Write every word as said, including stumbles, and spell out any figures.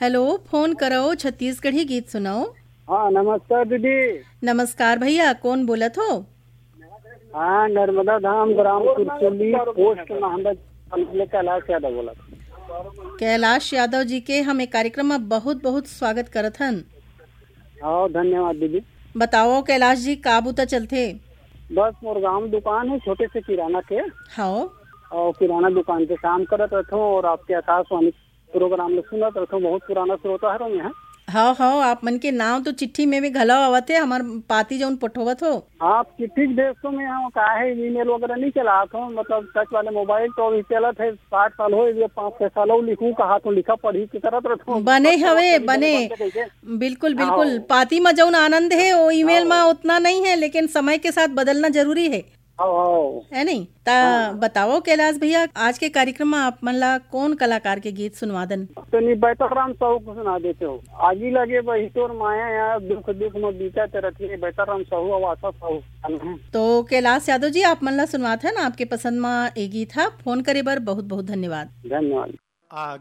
Hello, phone करो छत्तीसगढ़ी गीत सुनाओ। हाँ नमस्कार दीदी। नमस्कार भैया, कौन बोलत हो? हाँ नर्मदा धाम ग्राम कुरचुली पोस्ट महंदा कैलाश यादव बोला। कैलाश यादव जी के हमें कार्यक्रम में बहुत बहुत स्वागत करत हन। हाँ धन्यवाद दीदी। बताओ कैलाश जी, का बुता चलते? बस मोर गाँव दुकान है छोटे से किराना के। हाँ, और किराना दुकान के काम करत रहता हूँ और आपके आकाशवाणी प्रोग्राम में सुनत रहता हूँ। बहुत पुराना श्रोता है मैं। हाँ हाँ, आप मन के नाम तो चिट्ठी में भी घला आवत है, हमार पाती जौन पठोवत हो। आप चिट्ठी भेज तो मैं हम का है ईमेल वगैरह नहीं चलाता हूँ, मतलब टच वाले मोबाइल तो अभी चलत है। साठ साल हो गए, पाँच छह साल लिखूँ कहा तो लिखा पढ़ी के करत रहता हूँ। बने हवे बने, बिल्कुल बिल्कुल। पाती में जौन आनंद है वो ईमेल में उतना नहीं है, लेकिन समय के साथ बदलना जरूरी है, है नहीं? ता बताओ कैलाश भैया, आज के कार्यक्रम में आप मन ला कौन कलाकार के गीत सुनवा दन? तो नहीं बैतराम साहू को सुना देते हो। आगी लगे बही तोर माया यार, दुख दुख में बीता तेरथी है। बैतराम साहू और आशा साहू। तो कैलाश यादव जी, आप मन ला सुनवात है ना, आपके पसंद में एक गीत था। फोन करे बर बहुत बहुत धन्यवाद। धन्यवाद।